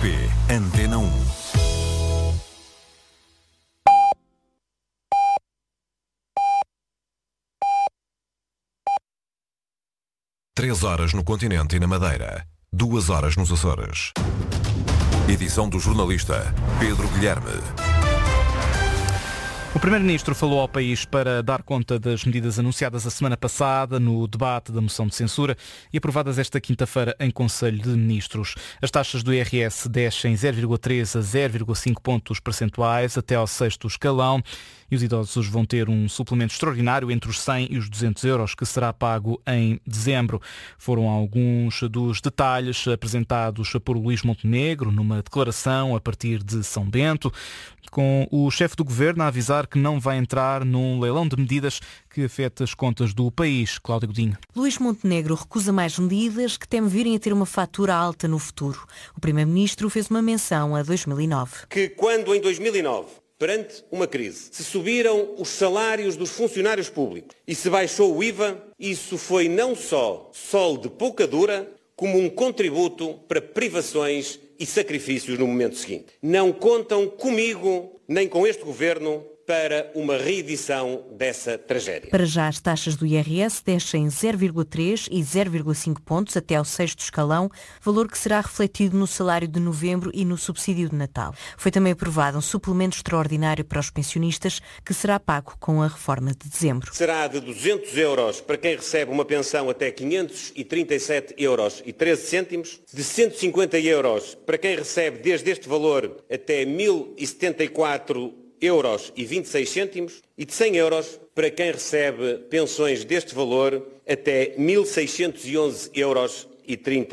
RTP Antena 1. Três horas no continente e na Madeira. 2 horas nos Açores. Edição do jornalista Pedro Guilherme. O Primeiro-Ministro falou ao país para dar conta das medidas anunciadas a semana passada no debate da moção de censura e aprovadas esta quinta-feira em Conselho de Ministros. As taxas do IRS descem 0,3 a 0,5 pontos percentuais até ao 6º escalão e os idosos vão ter um suplemento extraordinário entre os 100 e os 200 euros que será pago em dezembro. Foram alguns dos detalhes apresentados por Luís Montenegro numa declaração a partir de São Bento, com o chefe do governo a avisar que não vai entrar num leilão de medidas que afeta as contas do país. Cláudio Godinho. Luís Montenegro recusa mais medidas que temem virem a ter uma fatura alta no futuro. O Primeiro-Ministro fez uma menção a 2009. Que quando em 2009, perante uma crise, se subiram os salários dos funcionários públicos e se baixou o IVA, isso foi não só sol de pouca dura, como um contributo para privações e sacrifícios no momento seguinte. Não contam comigo, nem com este governo, para uma reedição dessa tragédia. Para já, as taxas do IRS descem 0,3 e 0,5 pontos até ao 6º escalão, valor que será refletido no salário de novembro e no subsídio de Natal. Foi também aprovado um suplemento extraordinário para os pensionistas, que será pago com a reforma de dezembro. Será de 200 euros para quem recebe uma pensão até 537 euros e 13 cêntimos, de 150 euros para quem recebe desde este valor até 1.074 euros e 26 cêntimos e de 100 euros para quem recebe pensões deste valor até 1.611 euros e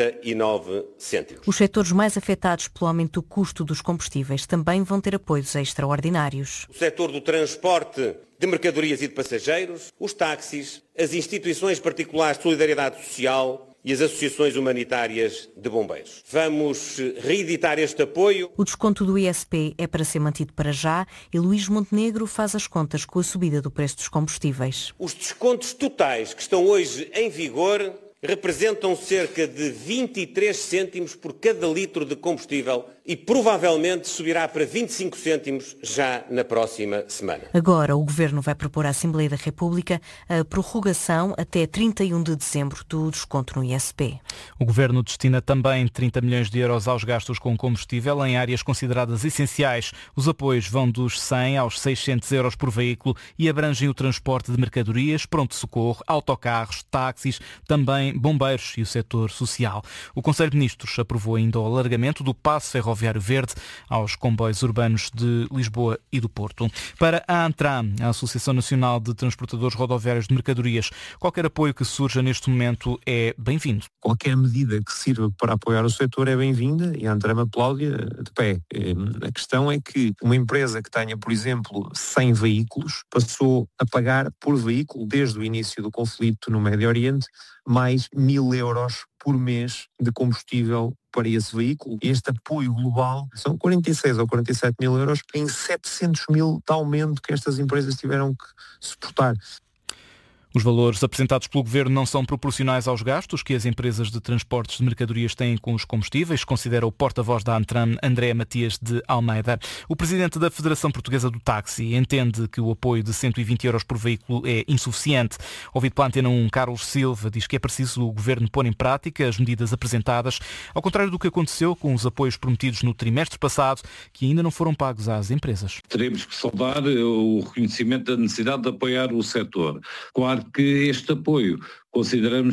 39 cêntimos. Os setores mais afetados pelo aumento do custo dos combustíveis também vão ter apoios extraordinários. O setor do transporte de mercadorias e de passageiros, os táxis, as instituições particulares de solidariedade social e as associações humanitárias de bombeiros. Vamos reeditar este apoio. O desconto do ISP é para ser mantido para já e Luís Montenegro faz as contas com a subida do preço dos combustíveis. Os descontos totais que estão hoje em vigor representam cerca de 23 cêntimos por cada litro de combustível e provavelmente subirá para 25 cêntimos já na próxima semana. Agora, o Governo vai propor à Assembleia da República a prorrogação até 31 de dezembro do desconto no ISP. O Governo destina também 30 milhões de euros aos gastos com combustível em áreas consideradas essenciais. Os apoios vão dos 100 aos 600 euros por veículo e abrangem o transporte de mercadorias, pronto-socorro, autocarros, táxis, também bombeiros e o setor social. O Conselho de Ministros aprovou ainda o alargamento do passe ferroviário verde aos comboios urbanos de Lisboa e do Porto. Para a ANTRAM, a Associação Nacional de Transportadores Rodoviários de Mercadorias, qualquer apoio que surja neste momento é bem-vindo. Qualquer medida que sirva para apoiar o setor é bem-vinda e a ANTRAM aplaude de pé. A questão é que uma empresa que tenha, por exemplo, 100 veículos passou a pagar por veículo, desde o início do conflito no Médio Oriente, mais 1.000 euros por mês de combustível para esse veículo. Este apoio global são 46 ou 47 mil euros em 700 mil de aumento que estas empresas tiveram que suportar. Os valores apresentados pelo Governo não são proporcionais aos gastos que as empresas de transportes de mercadorias têm com os combustíveis, considera o porta-voz da ANTRAM, André Matias de Almeida. O presidente da Federação Portuguesa do Táxi entende que o apoio de 120 euros por veículo é insuficiente. Ouvido pela Antena 1, Carlos Silva diz que é preciso o Governo pôr em prática as medidas apresentadas, ao contrário do que aconteceu com os apoios prometidos no trimestre passado, que ainda não foram pagos às empresas. Teremos que saudar o reconhecimento da necessidade de apoiar o setor. Claro que este apoio consideramos